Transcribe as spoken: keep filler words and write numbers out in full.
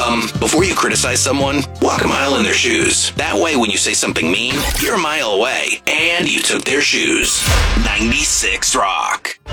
Um, before you criticize someone, walk a mile in their shoes. That way, when you say something mean, you're a mile away, and you took their shoes. ninety-six Rock.